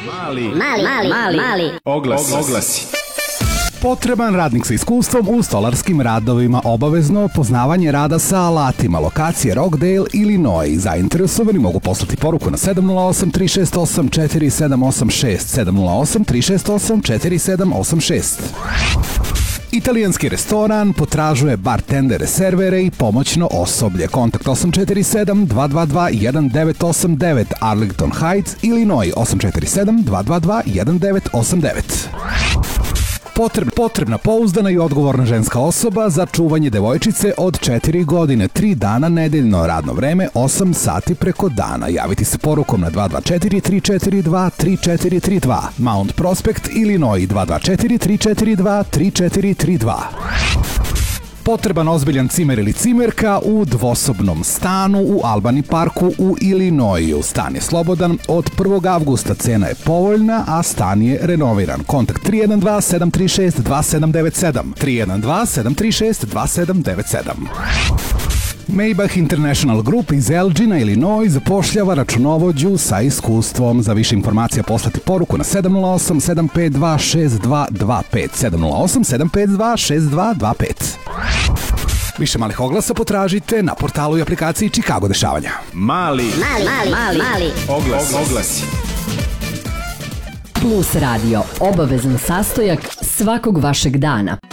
Mali. Oglasi. Potreban radnik sa iskustvom u stolarskim radovima, obavezno poznavanje rada sa alatima, lokacije Rockdale, Illinois. Zainteresovani mogu poslati poruku na 708-368-4786, 708-368-4786. Italijanski restoran potražuje bartendere, servere i pomoćno osoblje. Kontakt 847-222-1989, Arlington Heights, Illinois, 847-222-1989. Potrebna pouzdana i odgovorna ženska osoba za čuvanje devojčice od 4 godine, 3 dana nedeljno, radno vreme 8 sati preko dana. Javiti se porukom na 224-342-3432, Mount Prospect, Illinois, 224-342-3432. Potreban ozbiljan cimer ili cimerka u dvosobnom stanu u Albany Parku u Illinoisu. Stan je slobodan od 1. avgusta, cena je povoljna, a stan je renoviran. Kontakt 312-736-2797, 312-736-2797. Maybach International Group iz Elgina, Illinois, zapošljava računovođu sa iskustvom. Za više informacija poslati poruku na 708-752-6225, 708-752-6225. Više malih oglasa potražite na portalu i aplikaciji Chicago dešavanja. Mali. Oglasi. Plus Radio, obavezan sastojak svakog vašeg dana.